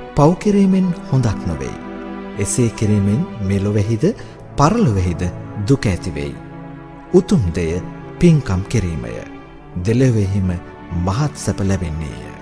පව් කිරීමෙන් හොඳක් නොවේ. එසේ කිරීමෙන් මෙලොවෙහිද පරලොවෙහිද දුක ඇති වෙයි. උතුම් දෙය පින්කම් කිරීමය. දෙලොවෙහිම මහත් සැප ලැබෙන්නේය.